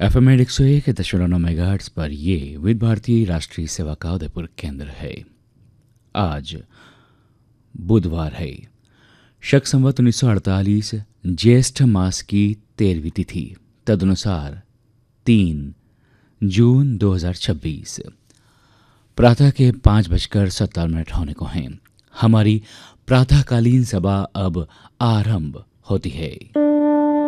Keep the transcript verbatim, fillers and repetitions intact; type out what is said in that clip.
F M एक सौ एक दशमलव नौ मेगाहर्ट्ज पर ये विद भारतीय राष्ट्रीय सेवा का उदयपुर केंद्र है। आज बुधवार है, शक संवत उन्नीस सौ अड़तालीस, ज्येष्ठ मास की तेरहवीं तिथि, तदनुसार तीन जून दो हजार छब्बीस। प्रातः के पाँच बजकर सत्तावन मिनट होने को हैं। हमारी प्रातःकालीन सभा अब आरंभ होती है।